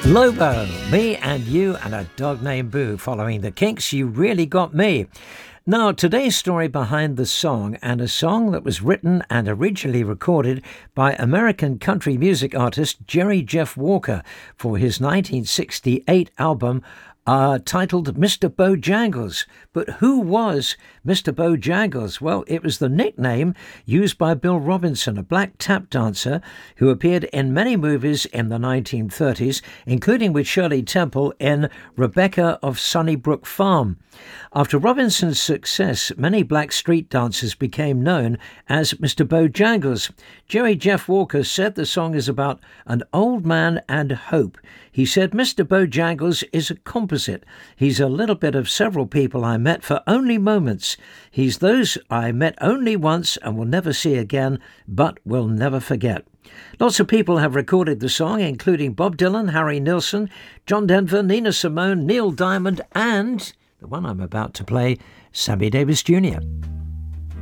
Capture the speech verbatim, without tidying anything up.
Lobo, Me and You and a Dog Named Boo, following the Kinks, You Really Got Me. Now, today's story behind the song, and a song that was written and originally recorded by American country music artist Jerry Jeff Walker for his nineteen sixty-eight album uh, titled Mister Bojangles. But who was Mister Bojangles? Well, it was the nickname used by Bill Robinson, a black tap dancer who appeared in many movies in the nineteen thirties, including with Shirley Temple in Rebecca of Sunnybrook Farm. After Robinson's success, many black street dancers became known as Mister Bojangles. Jerry Jeff Walker said the song is about an old man and hope. He said Mister Bojangles is a composite. He's a little bit of several people I met for only moments. He's those I met only once and will never see again, but will never forget. Lots of people have recorded the song, including Bob Dylan, Harry Nilsson, John Denver, Nina Simone, Neil Diamond, and the one I'm about to play, Sammy Davis Junior